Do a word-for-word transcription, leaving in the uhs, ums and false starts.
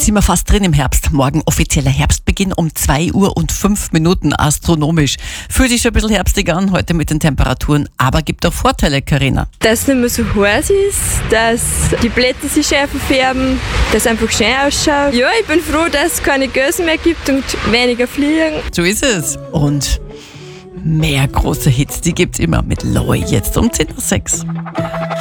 sind wir fast drin im Herbst. Morgen offizieller Herbstbeginn um zwei Uhr und fünf Minuten, astronomisch. Fühlt sich schon ein bisschen herbstig an heute mit den Temperaturen, aber gibt auch Vorteile, Carina. Dass es nicht mehr so heiß ist, dass die Blätter sich schön verfärben, dass es einfach schön ausschaut. Ja, ich bin froh, dass es keine Gösen mehr gibt und weniger fliegen. So ist es. Und mehr große Hits, die gibt's immer mit Loi jetzt um zehn Uhr sechs.